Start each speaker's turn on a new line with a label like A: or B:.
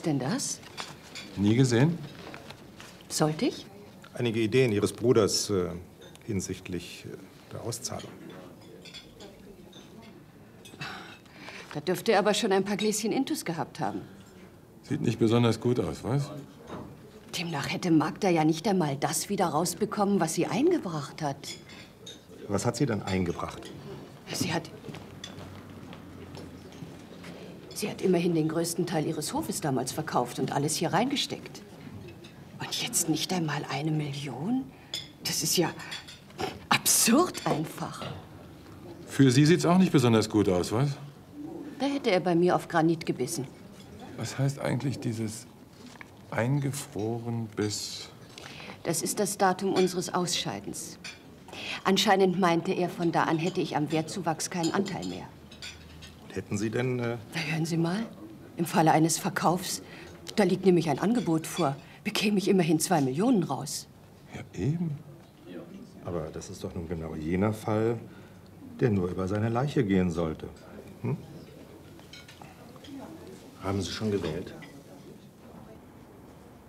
A: ist denn das?
B: Nie gesehen?
A: Sollte ich?
C: Einige Ideen Ihres Bruders hinsichtlich der Auszahlung.
A: Da dürfte er aber schon ein paar Gläschen Intus gehabt haben.
B: Sieht nicht besonders gut aus, was?
A: Demnach hätte Magda ja nicht einmal das wieder rausbekommen, was sie eingebracht hat.
C: Was hat sie denn eingebracht?
A: Sie hat immerhin den größten Teil ihres Hofes damals verkauft und alles hier reingesteckt. Und jetzt nicht einmal 1 Million? Das ist ja absurd einfach.
B: Für Sie sieht's auch nicht besonders gut aus, was?
A: Da hätte er bei mir auf Granit gebissen.
B: Was heißt eigentlich dieses eingefroren bis...
A: Das ist das Datum unseres Ausscheidens. Anscheinend meinte er, von da an hätte ich am Wertzuwachs keinen Anteil mehr.
C: Hätten Sie denn...
A: Na, hören Sie mal. Im Falle eines Verkaufs, da liegt nämlich ein Angebot vor, bekäme ich immerhin 2 Millionen raus.
B: Ja, eben.
C: Aber das ist doch nun genau jener Fall, der nur über seine Leiche gehen sollte. Hm? Haben Sie schon gewählt?